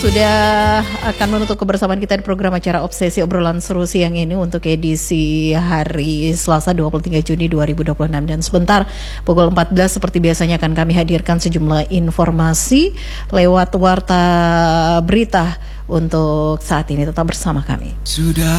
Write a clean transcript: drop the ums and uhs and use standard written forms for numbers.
sudah akan menutup kebersamaan kita di program acara Obsesi Obrolan Seru siang ini untuk edisi hari Selasa 23 Juni 2026. Dan sebentar pukul 14 seperti biasanya akan kami hadirkan sejumlah informasi lewat warta berita untuk saat ini. Tetap bersama kami.